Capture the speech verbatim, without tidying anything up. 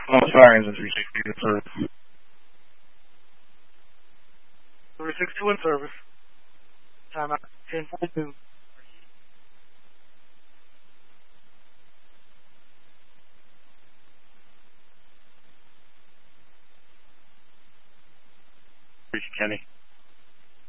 Oh, sorry, engine three sixty in service. three sixty-two in service. Time out ten forty-two. Kenny.